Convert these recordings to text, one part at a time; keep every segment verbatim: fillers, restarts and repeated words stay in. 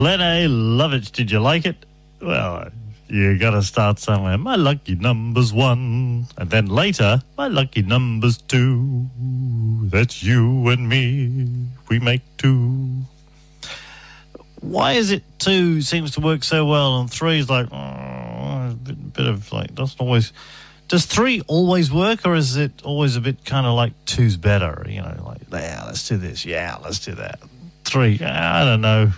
Lenny Lovitch, did you like it? Well, you got to start somewhere. My lucky number's one. And then later, my lucky number's two. That's you and me. We make two. Why is it two seems to work so well and three is like, oh, a bit, bit of like, doesn't always... Does three always work, or is it always a bit kind of like two's better? You know, like, yeah, let's do this. Yeah, let's do that. Three, I don't know.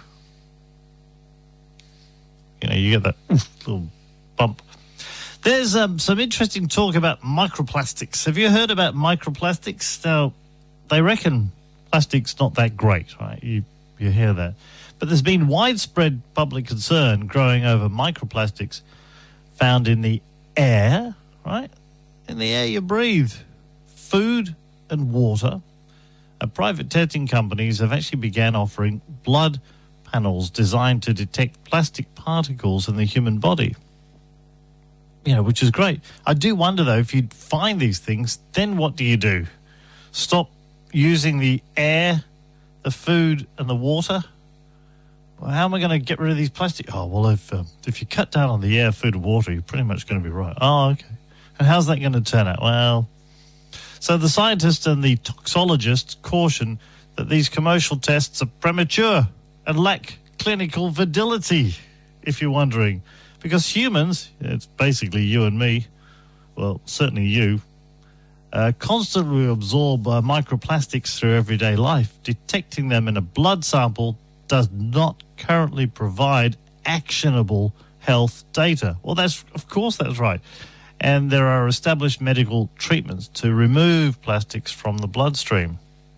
You know, you get that oof, little bump. There's um, some interesting talk about microplastics. Have you heard about microplastics? Now, they reckon plastic's not that great, right? You you hear that. But there's been widespread public concern growing over microplastics found in the air, right? In the air you breathe, food and water. Uh, private testing companies have actually began offering blood panels designed to detect plastic particles in the human body. You know, which is great. I do wonder, though, if you find these things, then what do you do? Stop using the air, the food, and the water? Well, how am I going to get rid of these plastic? Oh, well, if uh, if you cut down on the air, food, and water, you're pretty much going to be right. Oh, okay. And how's that going to turn out? Well, so the scientists and the toxologists caution that these commercial tests are premature and lack clinical validity, if you're wondering. Because humans, it's basically you and me, well, certainly you, uh, constantly absorb uh, microplastics through everyday life. Detecting them in a blood sample does not currently provide actionable health data. Well, that's of course that's right. And there are established medical treatments to remove plastics from the bloodstream.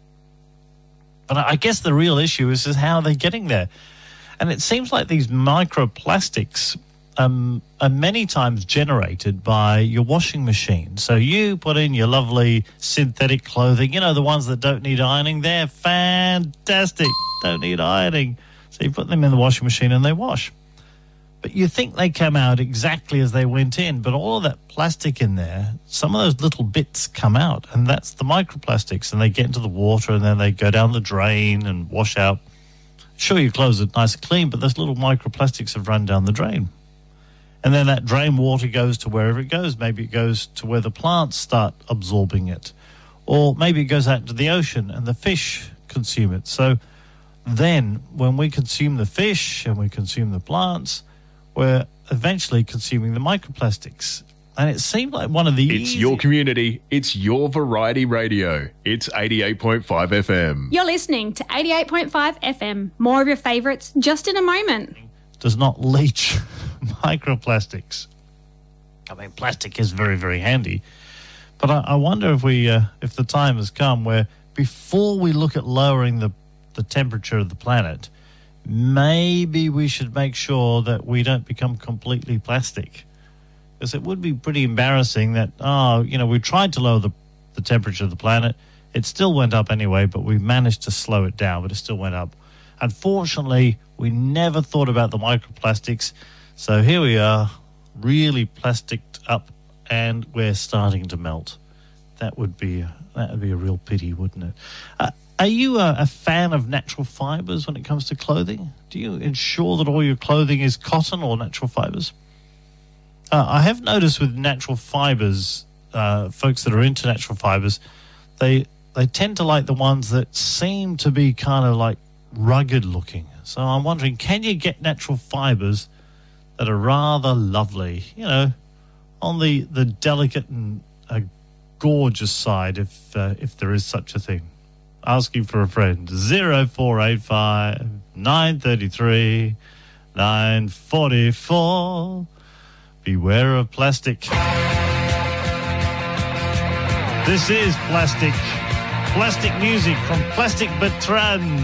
But I guess the real issue is, is how they're getting there. And it seems like these microplastics um, are many times generated by your washing machine. So you put in your lovely synthetic clothing, you know, the ones that don't need ironing. They're fantastic. Don't need ironing. So you put them in the washing machine and they wash. But you think they come out exactly as they went in, but all of that plastic in there, some of those little bits come out, and that's the microplastics, and they get into the water, and then they go down the drain and wash out. Sure, your clothes are nice and clean, but those little microplastics have run down the drain. And then that drain water goes to wherever it goes. Maybe it goes to where the plants start absorbing it. Or maybe it goes out into the ocean, and the fish consume it. So then when we consume the fish and we consume the plants, we're eventually consuming the microplastics. And it seemed like one of the It's easy- your community. It's your variety radio. It's eighty-eight point five F M. You're listening to eighty-eight point five F M. More of your favourites just in a moment. does not leach microplastics. I mean, plastic is very, very handy. But I, I wonder if we, uh, if the time has come where before we look at lowering the, the temperature of the planet, maybe we should make sure that we don't become completely plastic. Because it would be pretty embarrassing that, oh, you know, we tried to lower the, the temperature of the planet. It still went up anyway, but we managed to slow it down, but it still went up. Unfortunately, we never thought about the microplastics. So here we are, really plasticed up, and we're starting to melt. That would be, that would be a real pity, wouldn't it? Uh, Are you a, a fan of natural fibres when it comes to clothing? Do you ensure that all your clothing is cotton or natural fibres? Uh, I have noticed with natural fibres, uh, folks that are into natural fibres, they they tend to like the ones that seem to be kind of like rugged looking. So I'm wondering, can you get natural fibres that are rather lovely, you know, on the, the delicate and uh, gorgeous side, if uh, if there is such a thing? Asking for a friend. zero four eight five, nine three three, nine four four. Beware of plastic. This is Plastic. Plastic music from Plastic Bertrand.